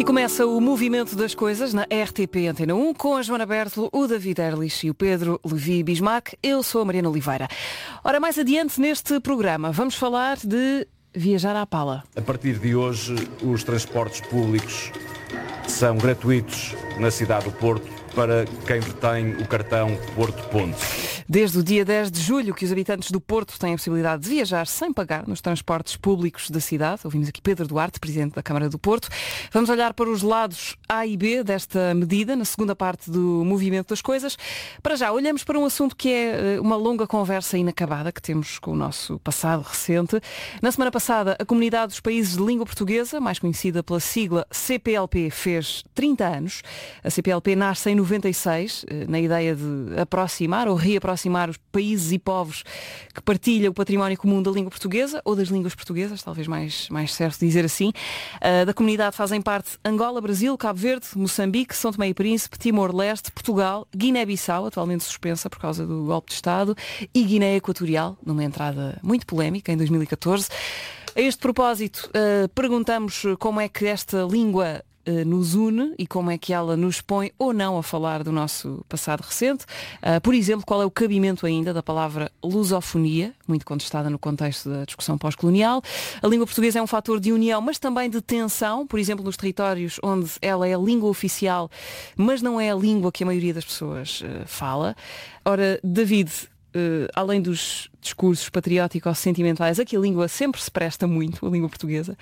E começa o Movimento das Coisas na RTP Antena 1 com a Joana Bertolo, o David Erlich e o Pedro Levi Bismarck. Eu sou a Mariana Oliveira. Ora, mais adiante neste programa vamos falar de viajar à pala. A partir de hoje os transportes públicos são gratuitos na cidade do Porto para quem detém o cartão Porto Ponto. Desde o dia 10 de julho que os habitantes do Porto têm a possibilidade de viajar sem pagar nos transportes públicos da cidade. Ouvimos aqui Pedro Duarte, Presidente da Câmara do Porto. Vamos olhar para os lados A e B desta medida, na segunda parte do Movimento das Coisas. Para já, olhamos para um assunto que é uma longa conversa inacabada que temos com o nosso passado recente. Na semana passada, a Comunidade dos Países de Língua Portuguesa, mais conhecida pela sigla CPLP, fez 30 anos. A CPLP nasce em 96, na ideia de aproximar ou reaproximar os países e povos que partilham o património comum da língua portuguesa, ou das línguas portuguesas, talvez mais certo dizer assim. Da comunidade fazem parte Angola, Brasil, Cabo Verde, Moçambique, São Tomé e Príncipe, Timor-Leste, Portugal, Guiné-Bissau, atualmente suspensa por causa do golpe de Estado, e Guiné Equatorial, numa entrada muito polémica em 2014. A este propósito, perguntamos como é que esta língua nos une e como é que ela nos põe ou não a falar do nosso passado recente. Por exemplo, qual é o cabimento ainda da palavra lusofonia, muito contestada no contexto da discussão pós-colonial. A língua portuguesa é um fator de união, mas também de tensão, por exemplo, nos territórios onde ela é a língua oficial, mas não é a língua que a maioria das pessoas fala. Ora, David, além dos discursos patrióticos sentimentais, a que a língua sempre se presta muito, a língua portuguesa,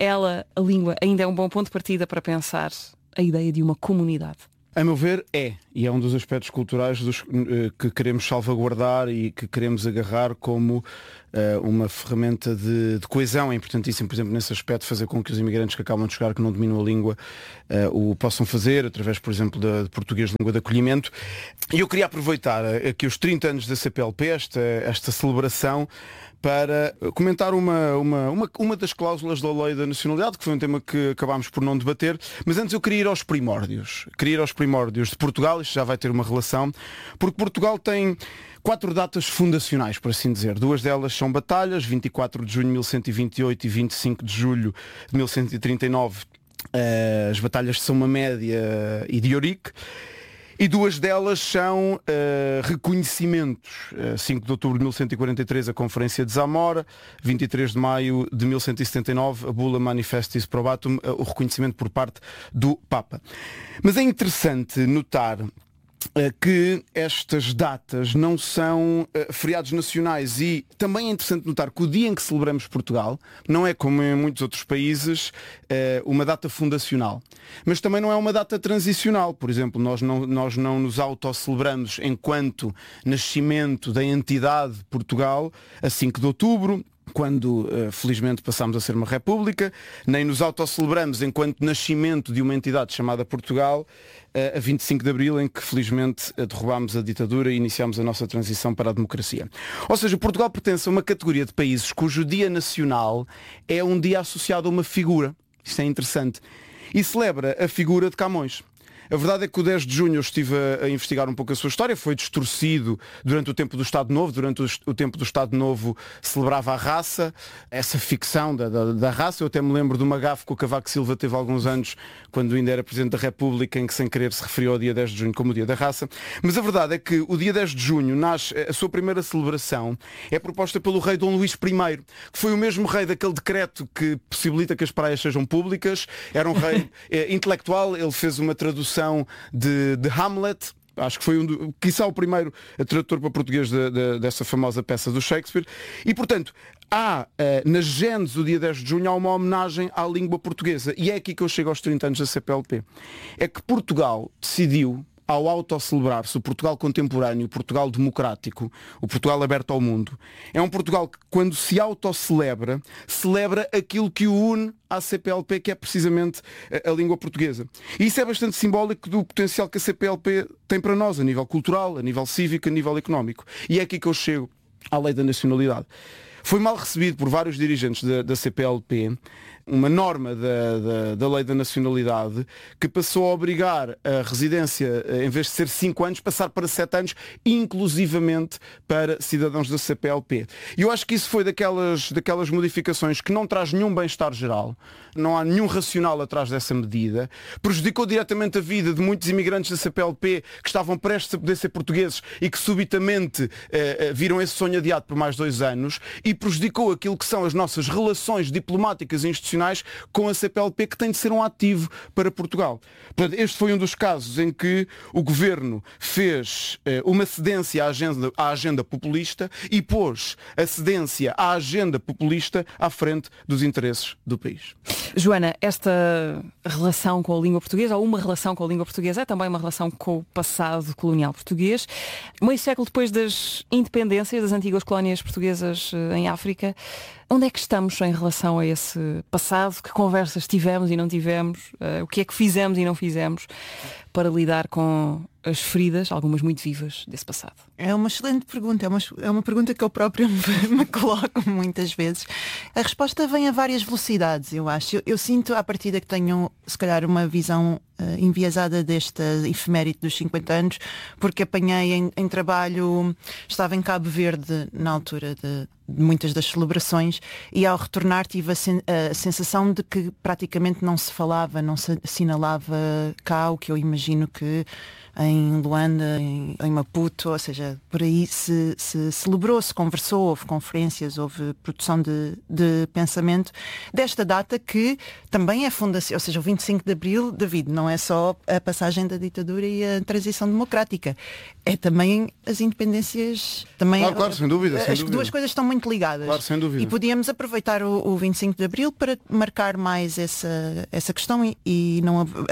a língua ainda é um bom ponto de partida para pensar a ideia de uma comunidade. A meu ver, e é um dos aspectos culturais que queremos salvaguardar e que queremos agarrar como uma ferramenta de coesão. É importantíssimo, por exemplo, nesse aspecto, fazer com que os imigrantes que acabam de chegar, que não dominam a língua, o possam fazer, através, por exemplo, de português, língua de acolhimento. E eu queria aproveitar aqui os 30 anos da CPLP, esta celebração, para comentar uma das cláusulas da Lei da Nacionalidade, que foi um tema que acabámos por não debater, mas antes eu queria ir aos primórdios. De Portugal, isto já vai ter uma relação, porque Portugal tem 4 datas fundacionais, por assim dizer. 2 delas são batalhas, 24 de junho de 1128 e 25 de julho de 1139, as batalhas de São Mamédia e de Ourique. E 2 delas são reconhecimentos. 5 de outubro de 1143, a Conferência de Zamora. 23 de maio de 1179, a Bula Manifestis Probatum, o reconhecimento por parte do Papa. Mas é interessante notar que estas datas não são feriados nacionais, e também é interessante notar que o dia em que celebramos Portugal não é, como em muitos outros países, uma data fundacional, mas também não é uma data transicional. Por exemplo, nós não nos autocelebramos enquanto nascimento da entidade Portugal a 5 de outubro, quando felizmente passámos a ser uma república, nem nos autocelebramos enquanto nascimento de uma entidade chamada Portugal a 25 de abril, em que felizmente derrubámos a ditadura e iniciámos a nossa transição para a democracia. Ou seja, Portugal pertence a uma categoria de países cujo dia nacional é um dia associado a uma figura. Isto é interessante. E celebra a figura de Camões. A verdade é que o 10 de junho eu estive a investigar um pouco a sua história. Foi distorcido durante o tempo do Estado Novo. Durante o tempo do Estado Novo celebrava a raça, essa ficção da raça. Eu até me lembro de uma gafe que o Cavaco Silva teve há alguns anos, quando ainda era Presidente da República, em que sem querer se referiu ao dia 10 de junho como o dia da raça. Mas a verdade é que o dia 10 de junho nasce, a sua primeira celebração é proposta pelo rei Dom Luís I, que foi o mesmo rei daquele decreto que possibilita que as praias sejam públicas. Era um rei intelectual. Ele fez uma tradução de Hamlet. Acho que foi quiçá o primeiro tradutor para português dessa famosa peça do Shakespeare. E, portanto, há na Gênesis, o dia 10 de junho, há uma homenagem à língua portuguesa. E é aqui que eu chego aos 30 anos da CPLP. É que Portugal decidiu, ao autocelebrar-se, o Portugal contemporâneo, o Portugal democrático, o Portugal aberto ao mundo, é um Portugal que, quando se autocelebra, celebra aquilo que o une à CPLP, que é precisamente a língua portuguesa. E isso é bastante simbólico do potencial que a CPLP tem para nós, a nível cultural, a nível cívico, a nível económico. E é aqui que eu chego à Lei da Nacionalidade. Foi mal recebido por vários dirigentes da CPLP uma norma da lei da nacionalidade que passou a obrigar a residência, em vez de ser 5 anos, passar para 7 anos, inclusivamente para cidadãos da CPLP. E eu acho que isso foi daquelas modificações que não traz nenhum bem-estar geral, não há nenhum racional atrás dessa medida, prejudicou diretamente a vida de muitos imigrantes da CPLP que estavam prestes a poder ser portugueses e que subitamente viram esse sonho adiado por mais 2 anos, e prejudicou aquilo que são as nossas relações diplomáticas e institucionais com a CPLP, que tem de ser um ativo para Portugal. Portanto, este foi um dos casos em que o Governo fez uma cedência à agenda populista e pôs a cedência à agenda populista à frente dos interesses do país. Joana, esta relação com a língua portuguesa, ou uma relação com a língua portuguesa, é também uma relação com o passado colonial português. Meio século depois das independências das antigas colónias portuguesas em África, onde é que estamos em relação a esse passado? Que conversas tivemos e não tivemos? O que é que fizemos e não fizemos para lidar com as feridas, algumas muito vivas, desse passado? É uma excelente pergunta, é uma pergunta que eu própria me coloco muitas vezes. A resposta vem a várias velocidades, eu acho. Eu sinto, à partida, que tenho, se calhar, uma visão enviesada desta efeméride dos 50 anos, porque apanhei em trabalho, estava em Cabo Verde na altura de muitas das celebrações, e ao retornar tive a sensação de que praticamente não se falava, não se assinalava cá o que eu imagino que em Luanda, em Maputo, ou seja, por aí se celebrou, se conversou, houve conferências, houve produção de pensamento desta data, que também é fundação, ou seja, o 25 de Abril, David, não é só a passagem da ditadura e a transição democrática, é também as independências, também claro, sem dúvida. As duas coisas estão muito ligadas. Claro, sem dúvida. E podíamos aproveitar o 25 de Abril para marcar mais essa questão e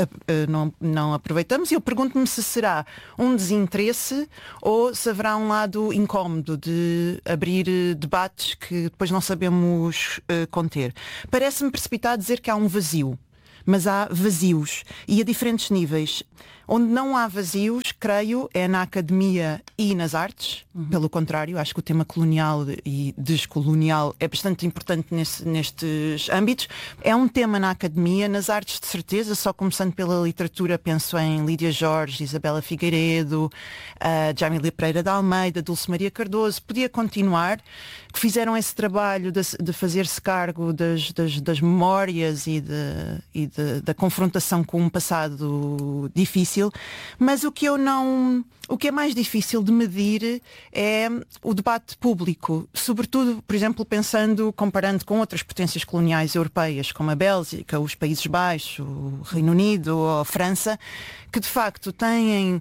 não aproveitamos, e eu pergunto-me se será um desinteresse ou se haverá um lado incómodo de abrir debates que depois não sabemos conter. Parece-me precipitado dizer que há um vazio, mas há vazios e a diferentes níveis. Onde não há vazios, creio, é na academia e nas artes. Pelo contrário, acho que o tema colonial e descolonial é bastante importante nestes âmbitos. É um tema na academia, nas artes de certeza, só começando pela literatura, penso em Lídia Jorge, Isabela Figueiredo, Jamília Pereira de Almeida, Dulce Maria Cardoso, podia continuar, que fizeram esse trabalho de fazer-se cargo das memórias e da confrontação com um passado difícil. Mas o que é mais difícil de medir é o debate público, sobretudo, por exemplo, comparando com outras potências coloniais europeias, como a Bélgica, os Países Baixos, o Reino Unido ou a França, que de facto têm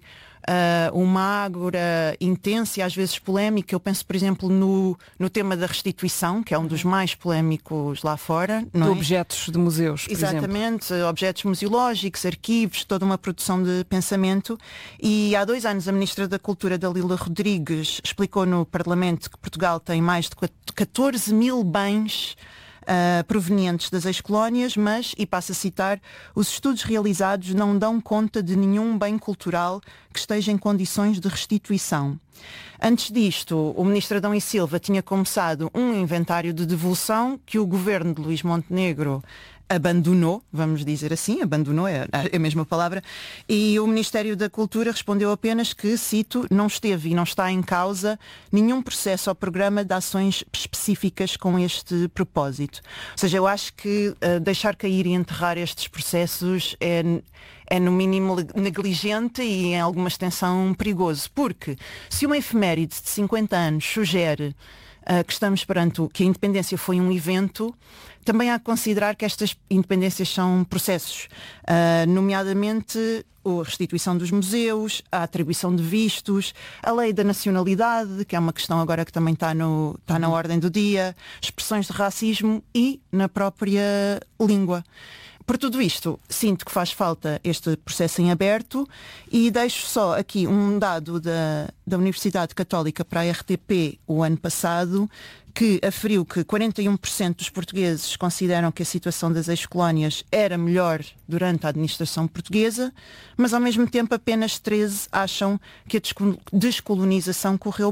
uma ágora intensa e às vezes polémica. Eu penso, por exemplo, no tema da restituição, que é um dos mais polémicos lá fora. De objetos de museus, por Exatamente, exemplo. Objetos museológicos, arquivos, toda uma produção de pensamento. E há 2 anos a Ministra da Cultura, Dalila Rodrigues, explicou no Parlamento que Portugal tem mais de 14 mil bens provenientes das ex-colónias, mas, e passo a citar, os estudos realizados não dão conta de nenhum bem cultural que esteja em condições de restituição. Antes disto, o ministro Adão e Silva tinha começado um inventário de devolução que o governo de Luís Montenegro abandonou, vamos dizer assim, abandonou é a mesma palavra, e o Ministério da Cultura respondeu apenas que, cito, não esteve e não está em causa nenhum processo ou programa de ações específicas com este propósito. Ou seja, eu acho que deixar cair e enterrar estes processos é no mínimo negligente e em alguma extensão perigoso, porque se uma efeméride de 50 anos sugere que estamos perante que a independência foi um evento, também há que considerar que estas independências são processos, nomeadamente a restituição dos museus, a atribuição de vistos, a lei da nacionalidade, que é uma questão agora que também está na ordem do dia, expressões de racismo e na própria língua. Por tudo isto, sinto que faz falta este processo em aberto e deixo só aqui um dado da Universidade Católica para a RTP o ano passado, que aferiu que 41% dos portugueses consideram que a situação das ex-colónias era melhor durante a administração portuguesa, mas ao mesmo tempo apenas 13% acham que a descolonização correu bem.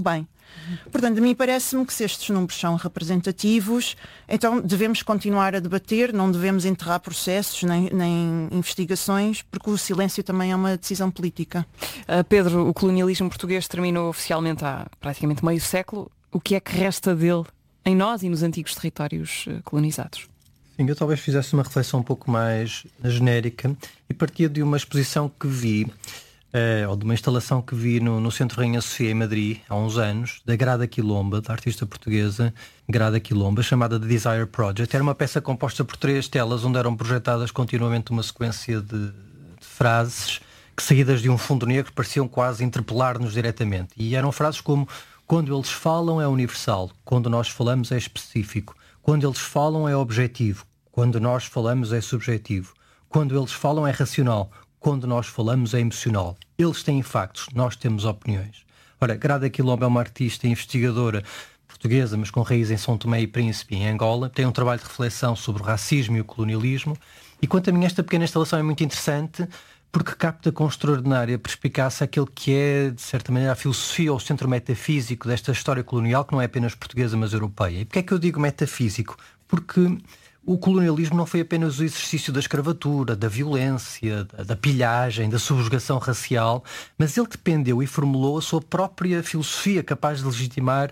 Portanto, a mim parece-me que se estes números são representativos, então devemos continuar a debater, não devemos enterrar processos nem investigações, porque o silêncio também é uma decisão política. Pedro, o colonialismo português terminou oficialmente há praticamente meio século. O que é que resta dele em nós e nos antigos territórios colonizados? Sim, eu talvez fizesse uma reflexão um pouco mais genérica e partia de uma exposição que vi, ou de uma instalação que vi no Centro Rainha Sofia em Madrid, há uns anos, da Grada Quilomba, da artista portuguesa Grada Quilomba, chamada The Desire Project. Era uma peça composta por 3 telas, onde eram projetadas continuamente uma sequência de frases que, saídas de um fundo negro, pareciam quase interpelar-nos diretamente. E eram frases como: quando eles falam é universal, quando nós falamos é específico, quando eles falam é objetivo, quando nós falamos é subjetivo, quando eles falam é racional, quando nós falamos é emocional. Eles têm factos, nós temos opiniões. Ora, Grada Quilomba é uma artista e investigadora portuguesa, mas com raiz em São Tomé e Príncipe, em Angola. Tem um trabalho de reflexão sobre o racismo e o colonialismo. E quanto a mim, esta pequena instalação é muito interessante porque capta com extraordinária perspicácia aquele que é, de certa maneira, a filosofia ou o centro metafísico desta história colonial, que não é apenas portuguesa, mas europeia. E porquê é que eu digo metafísico? Porque o colonialismo não foi apenas o exercício da escravatura, da violência, da pilhagem, da subjugação racial, mas ele dependeu e formulou a sua própria filosofia capaz de legitimar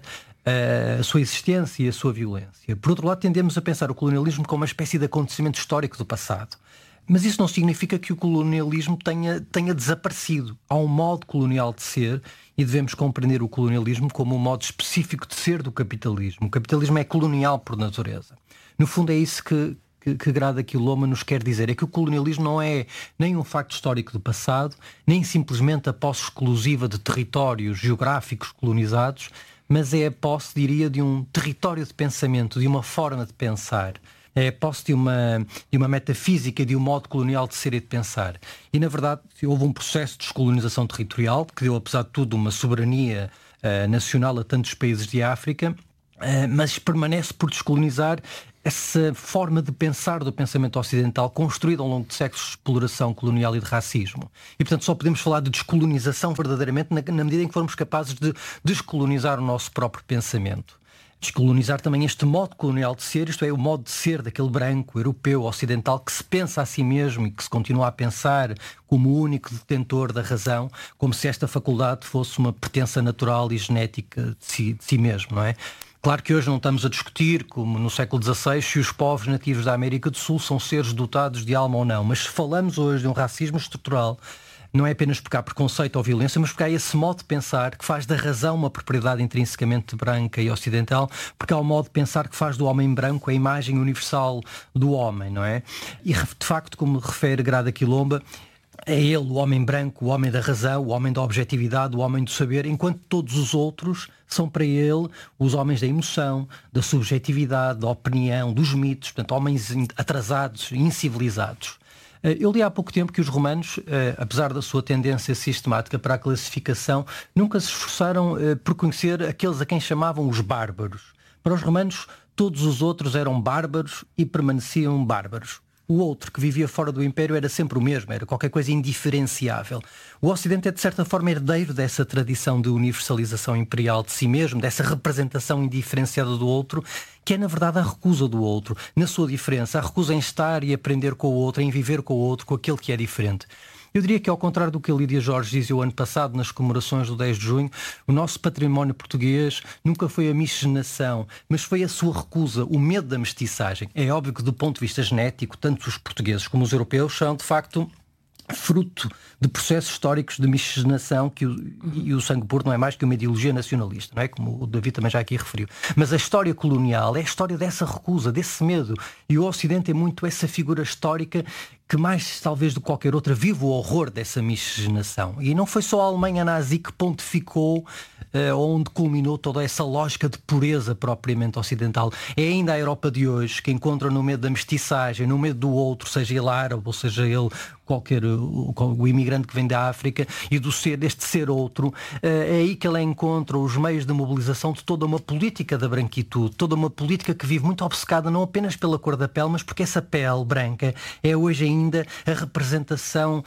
a sua existência e a sua violência. Por outro lado, tendemos a pensar o colonialismo como uma espécie de acontecimento histórico do passado. Mas isso não significa que o colonialismo tenha desaparecido. Há um modo colonial de ser e devemos compreender o colonialismo como um modo específico de ser do capitalismo. O capitalismo é colonial por natureza. No fundo é isso que Grada Quilomba nos quer dizer, é que o colonialismo não é nem um facto histórico do passado, nem simplesmente a posse exclusiva de territórios geográficos colonizados, mas é a posse, diria, de um território de pensamento, de uma forma de pensar. É a posse de uma metafísica, de um modo colonial de ser e de pensar. E, na verdade, houve um processo de descolonização territorial que deu, apesar de tudo, uma soberania nacional a tantos países de África, mas permanece por descolonizar essa forma de pensar do pensamento ocidental construída ao longo de séculos de exploração colonial e de racismo. E, portanto, só podemos falar de descolonização verdadeiramente na medida em que formos capazes de descolonizar o nosso próprio pensamento. Descolonizar também este modo colonial de ser, isto é, o modo de ser daquele branco, europeu, ocidental, que se pensa a si mesmo e que se continua a pensar como o único detentor da razão, como se esta faculdade fosse uma pertença natural e genética de si mesmo, não é? Claro que hoje não estamos a discutir, como no século XVI, se os povos nativos da América do Sul são seres dotados de alma ou não, mas se falamos hoje de um racismo estrutural, não é apenas porque há preconceito ou violência, mas porque há esse modo de pensar que faz da razão uma propriedade intrinsecamente branca e ocidental, porque há o modo de pensar que faz do homem branco a imagem universal do homem, não é? E, de facto, como refere Grada Quilomba, é ele, o homem branco, o homem da razão, o homem da objetividade, o homem do saber, enquanto todos os outros são para ele os homens da emoção, da subjetividade, da opinião, dos mitos, portanto, homens atrasados, incivilizados. Eu li há pouco tempo que os romanos, apesar da sua tendência sistemática para a classificação, nunca se esforçaram por conhecer aqueles a quem chamavam os bárbaros. Para os romanos, todos os outros eram bárbaros e permaneciam bárbaros. O outro, que vivia fora do Império, era sempre o mesmo, era qualquer coisa indiferenciável. O Ocidente é, de certa forma, herdeiro dessa tradição de universalização imperial de si mesmo, dessa representação indiferenciada do outro, que é, na verdade, a recusa do outro, na sua diferença, a recusa em estar e aprender com o outro, em viver com o outro, com aquele que é diferente. Eu diria que, ao contrário do que a Lídia Jorge dizia o ano passado nas comemorações do 10 de junho, o nosso património português nunca foi a miscigenação, mas foi a sua recusa, o medo da mestiçagem. É óbvio que, do ponto de vista genético, tanto os portugueses como os europeus são, de facto, fruto de processos históricos de miscigenação e o sangue puro não é mais que uma ideologia nacionalista, não é? Como o David também já aqui referiu. Mas a história colonial é a história dessa recusa, desse medo. E o Ocidente é muito essa figura histórica que mais, talvez, do que qualquer outra, vive o horror dessa miscigenação. E não foi só a Alemanha nazi que pontificou onde culminou toda essa lógica de pureza propriamente ocidental. É ainda a Europa de hoje que encontra no medo da mestiçagem, no medo do outro, seja ele árabe ou seja ele o imigrante que vem da África e deste ser outro. É aí que ela encontra os meios de mobilização de toda uma política da branquitude, toda uma política que vive muito obcecada não apenas pela cor da pele, mas porque essa pele branca é hoje ainda a representação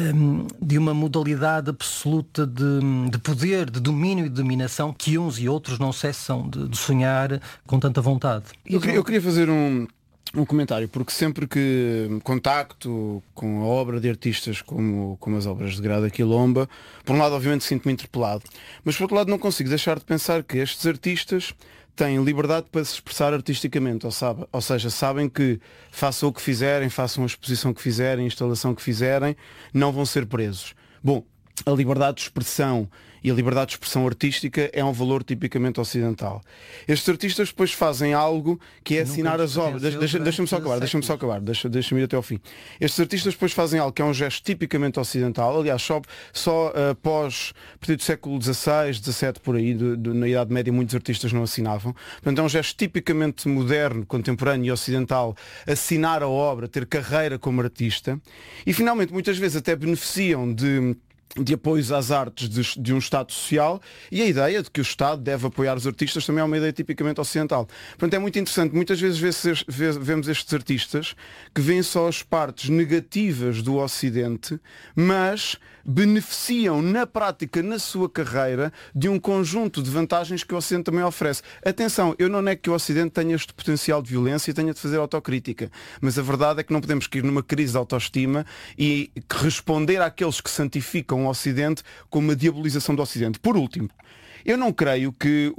de uma modalidade absoluta de poder, de domínio e de dominação que uns e outros não cessam de sonhar com tanta vontade. Eu queria fazer um comentário, porque sempre que contacto com a obra de artistas como as obras de Grada Quilomba, por um lado obviamente sinto-me interpelado, mas por outro lado não consigo deixar de pensar que estes artistas têm liberdade para se expressar artisticamente, ou seja, sabem que façam o que fizerem, façam a exposição que fizerem, a instalação que fizerem, não vão ser presos. Bom, a liberdade de expressão e a liberdade de expressão artística é um valor tipicamente ocidental. Estes artistas depois fazem algo que é assinar as obras. Deixa-me só acabar, deixa-me ir até ao fim. Estes artistas depois fazem algo que é um gesto tipicamente ocidental, aliás, só após a partir do século XVI, XVII, por aí, na Idade Média, muitos artistas não assinavam. Portanto, é um gesto tipicamente moderno, contemporâneo e ocidental, assinar a obra, ter carreira como artista, e finalmente muitas vezes até beneficiam de apoios às artes de um Estado social, e a ideia de que o Estado deve apoiar os artistas também é uma ideia tipicamente ocidental. Portanto, é muito interessante. Muitas vezes vemos estes artistas que veem só as partes negativas do Ocidente, mas beneficiam na prática, na sua carreira, de um conjunto de vantagens que o Ocidente também oferece. Atenção, eu não nego que o Ocidente tenha este potencial de violência e tenha de fazer autocrítica, mas a verdade é que não podemos cair numa crise de autoestima e responder àqueles que santificam o Ocidente com uma diabolização do Ocidente. Por último, eu não creio que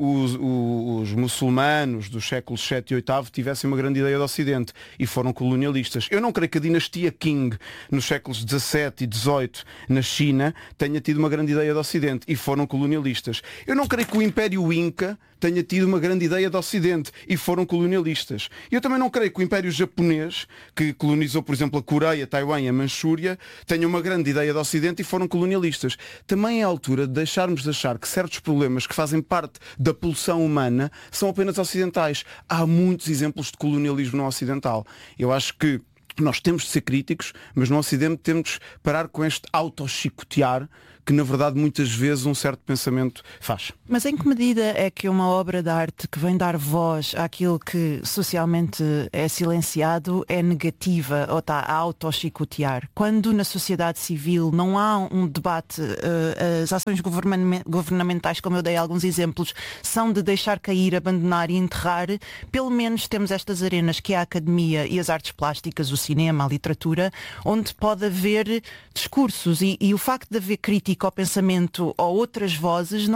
os muçulmanos dos séculos VII e VIII tivessem uma grande ideia do Ocidente e foram colonialistas. Eu não creio que a dinastia Qing nos séculos XVII e XVIII na China tenha tido uma grande ideia do Ocidente e foram colonialistas. Eu não creio que o Império Inca tenha tido uma grande ideia do Ocidente e foram colonialistas. Eu também não creio que o Império Japonês, que colonizou, por exemplo, a Coreia, Taiwan e a Manchúria, tenha uma grande ideia do Ocidente e foram colonialistas. Também é a altura de deixarmos de achar que certos problemas que fazem parte da pulsão humana são apenas ocidentais. Há muitos exemplos de colonialismo não ocidental. Eu acho que nós temos de ser críticos, mas no Ocidente temos de parar com este auto-chicotear que na verdade muitas vezes um certo pensamento faz. Mas em que medida é que uma obra de arte que vem dar voz àquilo que socialmente é silenciado é negativa ou está a auto-chicotear? Quando na sociedade civil não há um debate, as ações governamentais, como eu dei alguns exemplos, são de deixar cair, abandonar e enterrar, pelo menos temos estas arenas que é a academia e as artes plásticas, o cinema, a literatura, onde pode haver discursos e o facto de haver crítica ao pensamento ou outras vozes não